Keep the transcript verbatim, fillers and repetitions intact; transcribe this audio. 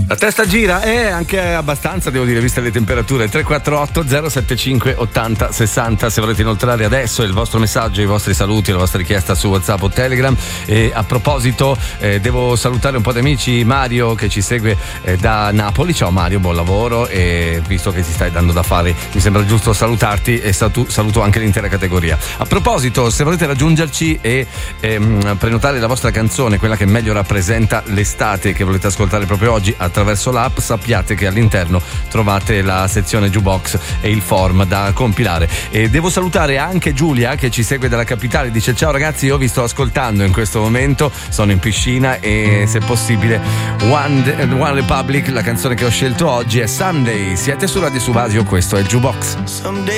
La testa gira e anche abbastanza, devo dire, viste le temperature. Tre quattro otto zero sette cinque ottanta sessanta se volete inoltrare adesso il vostro messaggio, i vostri saluti, la vostra richiesta su WhatsApp o Telegram. E a proposito eh, devo salutare un po' di amici. Mario che ci segue eh, da Napoli. Ciao Mario, buon lavoro, e visto che ti stai dando da fare mi sembra giusto salutarti e saluto anche l'intera categoria. A proposito, se volete raggiungerci e ehm, prenotare la vostra canzone, quella che meglio rappresenta l'estate che volete ascoltare proprio oggi attraverso l'app, sappiate che all'interno trovate la sezione jukebox e il form da compilare. E devo salutare anche Giulia che ci segue dalla capitale, dice: ciao ragazzi, io vi sto ascoltando in questo momento, sono in piscina e se possibile One, One Republic, la canzone che ho scelto oggi è Sunday. Siete su Radio Subasio, questo è il Jukebox.